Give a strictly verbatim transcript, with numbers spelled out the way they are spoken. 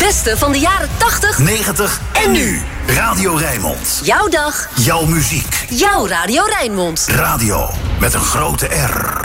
beste van de jaren tachtig, negentig en nu. Radio Rijnmond. Jouw dag. Jouw muziek. Jouw Radio Rijnmond. Radio met een grote R.